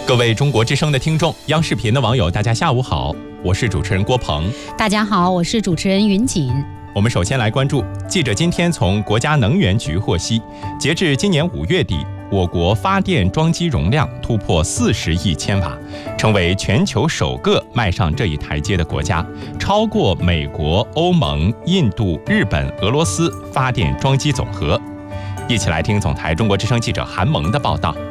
各位中国之声的听众，央视频的网友，大家下午好，我是主持人郭鹏。 大家好，我是主持人云锦。 我们首先来关注，记者今天从国家能源局获悉，截至今年5月底，我国发电装机容量突破40亿千瓦，成为全球首个迈上这一台阶的国家，超过美国、欧盟、印度、日本、俄罗斯发电装机总和。一起来听总台中国之声记者韩萌的报道。